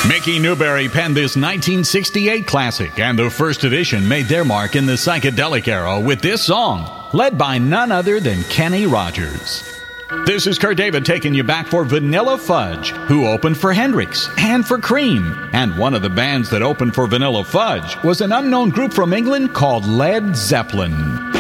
Mickey Newbury penned this 1968 classic, and the first edition made their mark in the psychedelic era with this song, led by none other than Kenny Rogers. This is Kurt David taking you back for Vanilla Fudge, who opened for Hendrix and for Cream. And one of the bands that opened for Vanilla Fudge was an unknown group from England called Led Zeppelin.